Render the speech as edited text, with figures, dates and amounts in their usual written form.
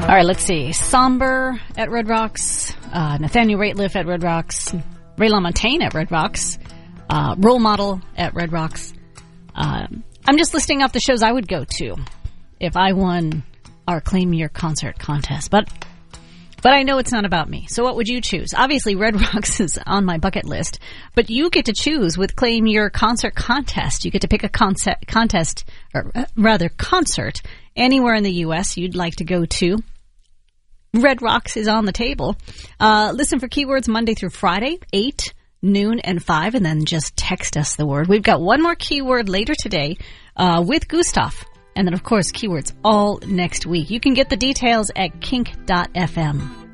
All right, let's see. Somber at Red Rocks, Nathaniel Rateliff at Red Rocks, Ray LaMontagne at Red Rocks, Role Model at Red Rocks. I'm just listing off the shows I would go to if I won our Claim Your Concert contest. But I know it's not about me. So what would you choose? Obviously, Red Rocks is on my bucket list, but you get to choose with Claim Your Concert contest. You get to pick a concert anywhere in the U.S. you'd like to go to. Red Rocks is on the table. Listen for keywords Monday through Friday, 8, noon, and 5, and then just text us the word. We've got one more keyword later today with Gustav. And then, of course, keywords all next week. You can get the details at kink.fm.